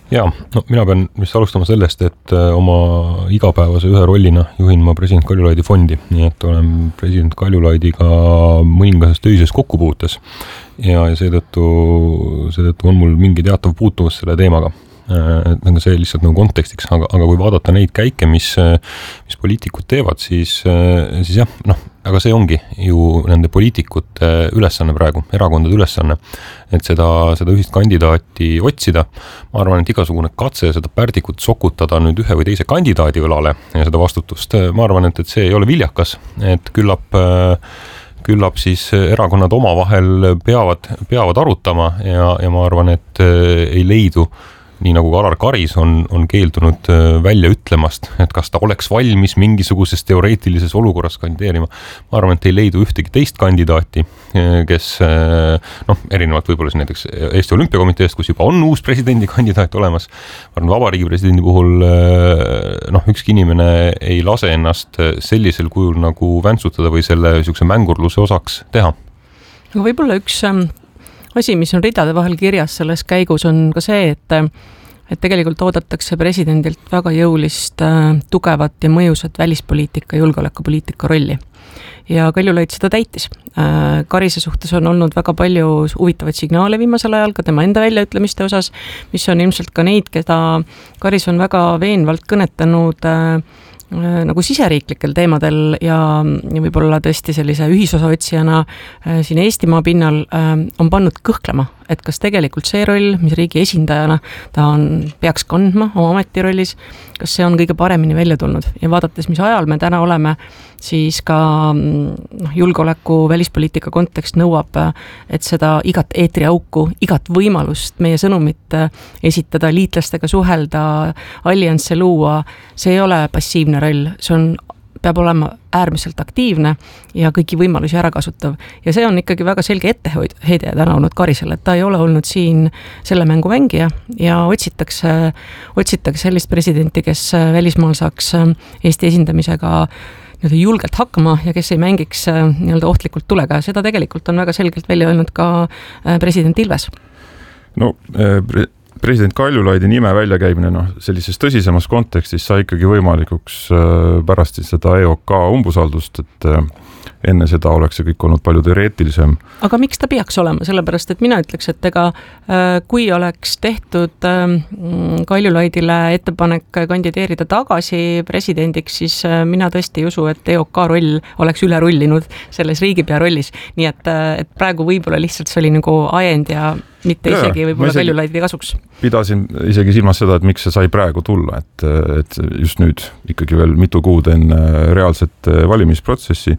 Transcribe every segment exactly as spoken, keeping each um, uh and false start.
Jaa, no mina pean vist alustama sellest, et oma igapäevase ühe rollina juhin ma president Kaljulaidi fondi, nii et olen president Kaljulaidiga mõningases töises kokkupuutes ja, ja seetõttu, seetõttu on mul mingi teatav puutuvus selle teemaga. Et see lihtsalt nagu kontekstiks, aga, aga kui vaadata neid käike, mis, mis poliitikud teevad, siis, siis jah, noh, aga see ongi ju nende poliitikute ülesanne praegu, erakondade ülesanne, et seda, seda ühist kandidaati otsida. Ma arvan, et igasugune katse seda pärdikut sokutada nüüd ühe või teise kandidaadi õlale ja seda vastutust, ma arvan, et, et see ei ole viljakas, et küllap küllap siis erakonnad omavahel peavad, peavad arutama ja, ja ma arvan, et ei leidu nii nagu Alar Karis on, on keeldunud välja ütlemast, et kas ta oleks valmis mingisuguses teoreetilises olukorras kandideerima. Ma arvan, et ei leidu ühtegi teist kandidaati, kes noh, erinevalt võib-olla näiteks Eesti Olümpiakomiteest, kus juba on uus presidendi kandidaat olemas. Ma arvan, vabariigi presidendi puhul noh, ükski inimene ei lase ennast sellisel kujul nagu väntsutada või selle niisuguse mängurluse osaks teha. Aga võib-olla üks asi, mis on ridade vahel kirjas selles käigus, on ka see, et, et tegelikult oodatakse presidendilt väga jõulist, tugevat ja mõjusat välispoliitika, julgeolekupoliitika rolli. Ja Kaljulaid seda täitis. Karise suhtes on olnud väga palju huvitavaid signaale viimasel ajal, ka tema enda väljaütlemiste osas, mis on ilmselt ka neid, keda Karis on väga veenvalt kõnetanud nagu siseriiklikel teemadel ja, ja võib-olla tõesti sellise ühisosa otsijana siin Eestimaa pinnal on pannud kõhklema, et kas tegelikult see roll, mis riigi esindajana ta on, peaks kandma oma ametirollis, kas see on kõige paremini välja tulnud ja vaadates, mis ajal me täna oleme, siis ka noh, julgeoleku välispoliitika kontekst nõuab, et seda igat eetriauku, igat võimalust meie sõnumit esitada, liitlastega suhelda, alliansse luua, see ei ole passiivne roll, see on peab olema äärmiselt aktiivne ja kõiki võimalusi ära kasutav. Ja see on ikkagi väga selge etteheide täna olnud Karisele, et ta ei ole olnud siin selle mängu mängija ja otsitakse, otsitakse sellist presidenti, kes välismaal saaks Eesti esindamisega nii-öelda julgelt hakkama ja kes ei mängiks nii-öelda ohtlikult tulega. Seda tegelikult on väga selgelt välja öelnud ka president Ilves. No, pre- president Kaljulaidi nime väljakäimine no, sellises tõsisemas kontekstis sai ikkagi võimalikuks pärast seda E O K umbusaldust, et enne seda oleks see kõik olnud palju teoreetilisem. Aga miks ta peaks olema? Sellepärast, et mina ütleks, et ega kui oleks tehtud Kaljulaidile ettepanek kandideerida tagasi presidendiks, siis mina tõesti ei usu, et E O K roll oleks üle rullinud selles riigipea rollis. Nii et, et praegu võib-olla lihtsalt see oli nagu ajend ja mitte ja, isegi võib-olla Kaljulaidi kasuks. Pidasin isegi silmas seda, et miks see sai praegu tulla, et, et just nüüd ikkagi veel mitu kuud enne reaalset valimisprotsessi.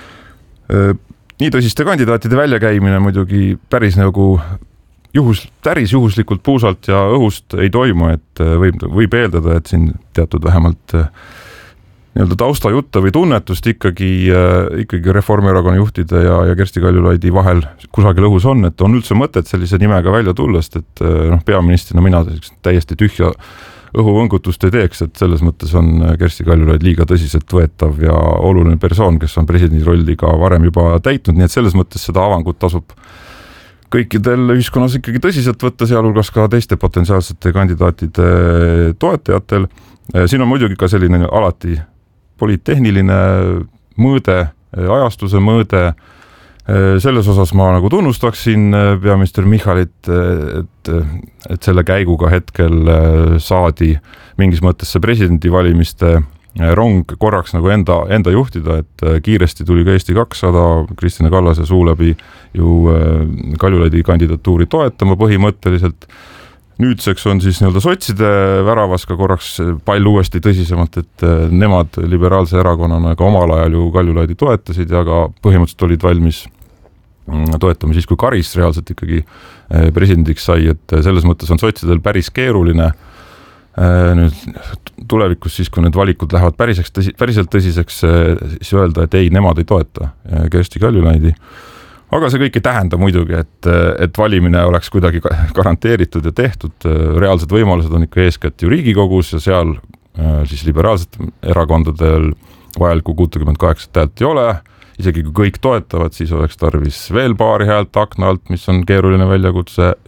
Nii tõsiste kandidaatide väljakäimine muidugi päris nagu juhus, päris juhuslikult puusalt ja õhust ei toimu, et võib, võib eeldada, et siin teatud vähemalt nii-öelda taustajutta või tunnetust ikkagi, ikkagi Reformierakonna juhtide ja, ja Kersti Kaljulaidi vahel kusagil õhus on, et on üldse mõtet sellise nimega välja tullast, et noh, peaministrina mina täiesti tühja õhuvõngutust ei teeks, et selles mõttes on Kersti Kaljulaid liiga tõsiselt võetav ja oluline persoon, kes on presidendi rolli ka varem juba täitnud, nii et selles mõttes seda avangut tasub kõikidel ühiskonnas ikkagi tõsiselt võtta, sealhulgas ka teiste potentsiaalsete kandidaatide toetajatel. Siin on muidugi ka selline alati poliittehniline mõõde, ajastuse mõõde. Selles osas ma nagu tunnustaksin peaminister Michalit, et, et selle käiguga hetkel saadi mingis mõttes see presidendi valimiste rong korraks nagu enda, enda juhtida, et kiiresti tuli ka Eesti kakssada Kristina Kallase suu läbi ju Kaljulaidi kandidatuuri toetama põhimõtteliselt. Nüüdseks on siis nii-öelda sotside väravas ka korraks palju uuesti tõsisemalt, et nemad liberaalse erakonnana ka omal ajal ju Kaljulaidi toetasid ja ka põhimõtteliselt olid valmis toetama siis, kui Karis reaalselt ikkagi presidendiks sai, et selles mõttes on sotsidel päris keeruline nüüd tulevikus siis, kui need valikud lähevad päriseks, tõsi, päriselt tõsiseks, siis öelda, et ei, nemad ei toeta Kersti Kaljulaidi. Aga see kõik ei tähenda muidugi, et, et valimine oleks kuidagi garanteeritud ja tehtud. Reaalsed võimalused on ikka eeskätt ju Riigikogus ja seal siis liberaalsed erakondadel vajalikku kuuskümmend kaheksa häält ei ole. Isegi kui kõik toetavad, siis oleks tarvis veel paari häält akna alt, mis on keeruline väljakutse